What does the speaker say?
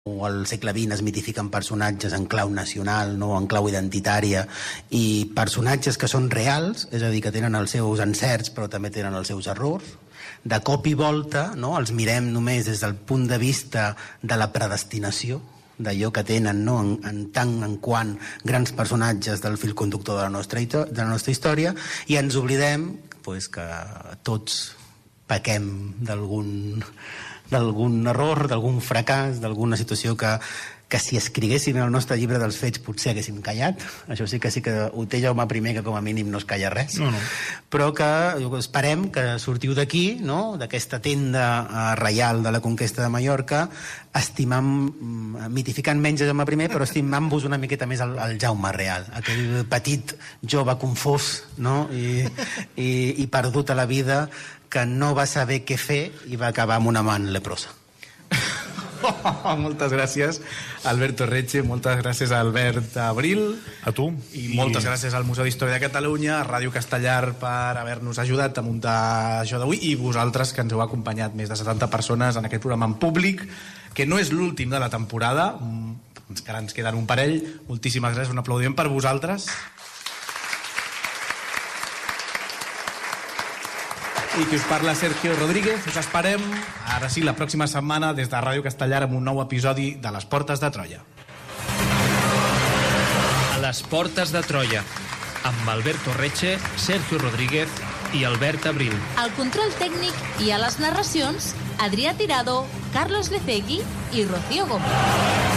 o al segle XX es mitifiquen personatges en clau nacional, no? En clau identitària, i personatges que són reals, és a dir, que tenen els seus encerts però també tenen els seus errors. De cop i volta, no? Els mirem només des del punt de vista de la predestinació, d'allò que tenen, no? en tant en quant grans personatges del fil conductor de la nostra història, i ens oblidem pues, que tots pequem d'algun error, d'algun fracàs, d'alguna situació que si escriguéssim el nostre llibre dels fets potser haguéssim callat. Això sí que ho té Jaume I, que com a mínim no es calla res. No. Però que esperem que sortiu d'aquí, no? D'aquesta tenda reial de la conquesta de Mallorca, mitificant menys Jaume I, però estimant-vos una miqueta més el Jaume real, aquell petit jove confós, no? I perdut a la vida, que no va saber què fer i va acabar amb una man leprosa. Moltes gràcies, Alberto Reche, moltes gràcies a Albert Abril, a tu, i moltes gràcies al Museu d'Història de Catalunya, a Ràdio Castellar, per haver-nos ajudat a muntar això d'avui, i vosaltres, que ens heu acompanyat, més de 70 persones en aquest programa en públic, que no és l'últim de la temporada, encara ens queden un parell. Moltíssimes gràcies, un aplaudiment per vosaltres. I qui us parla, Sergio Rodríguez. Us esperem, ara sí, la pròxima setmana des de Ràdio Castellar amb un nou episodi de Les Portes de Troia. A Les Portes de Troia, amb Alberto Reche, Sergio Rodríguez i Albert Abril. Al control tècnic i a les narracions, Adrià Tirado, Carlos Lecegui i Rocío Gómez.